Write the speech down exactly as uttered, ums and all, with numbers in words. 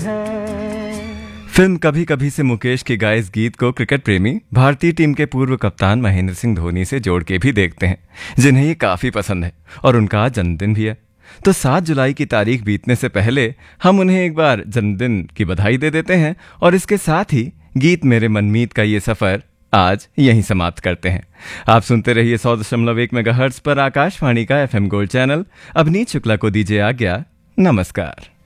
Film कभी कभी से मुकेश के गाए इस गीत को क्रिकेट प्रेमी भारतीय टीम के पूर्व कप्तान महेंद्र सिंह धोनी से जोड़ के भी देखते हैं, जिन्हें ये काफी पसंद है और उनका आज जन्मदिन भी है। तो सात जुलाई की तारीख बीतने से पहले हम उन्हें एक बार जन्मदिन की बधाई दे देते हैं और इसके साथ ही गीत मेरे मनमीत का ये सफर आज यहीं समाप्त करते हैं। आप सुनते रहिए सौ दशमलव एक मेगाहर्ट्ज पर आकाशवाणी का FM gold channel. Avneet Shukla को दीजिए आज्ञा। नमस्कार।